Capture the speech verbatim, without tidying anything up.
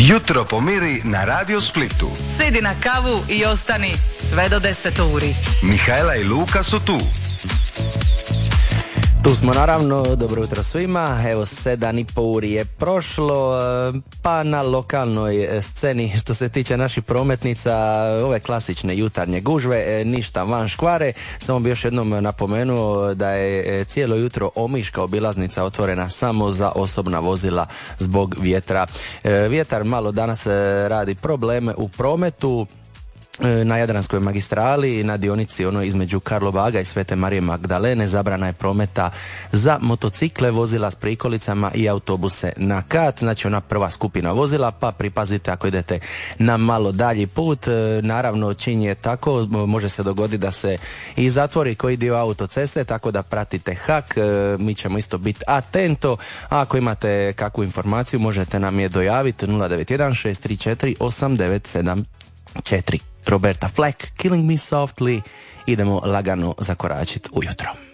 Jutro pomiri na Radio Splitu. Sidi na kavu i ostani sve do deset uri. Mihajla i Luka su tu. Tu smo naravno, dobro jutro svima, evo sedam i po uri je prošlo, pa na lokalnoj sceni što se tiče naših prometnica, ove klasične jutarnje gužve, ništa van škvare, samo bi još jednom napomenuo da je cijelo jutro Omiška obilaznica otvorena samo za osobna vozila zbog vjetra. Vjetar malo danas radi probleme u prometu. Na Jadranskoj magistrali na dionici ono između Karlobaga i Svete Marije Magdalene zabrana je prometa za motocikle, vozila s prikolicama i autobuse na kat, znači ona prva skupina vozila, pa pripazite ako idete na malo dalji put. Naravno čin je tako, može se dogoditi da se i zatvori koji dio autoceste, tako da pratite hak, mi ćemo isto biti atento, a ako imate kakvu informaciju možete nam je dojaviti nula devet jedan šest tri četiri osam devet sedam četiri. Roberta Fleck, Killing Me Softly, idemo lagano zakoračiti ujutro.